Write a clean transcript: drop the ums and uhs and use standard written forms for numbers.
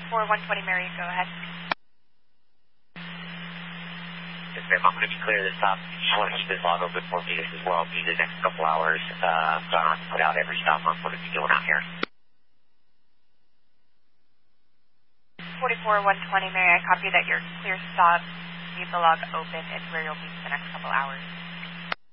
120 Mary, go ahead. Yes, ma'am. I'm going to be clear this stop. You just want to keep this log open for me as well for the next couple hours. So I don't have to put out every stop I'm going to be doing out here. 44 120 Mary, I copy that your clear stop. Leave the log open is where you'll be for the next couple hours.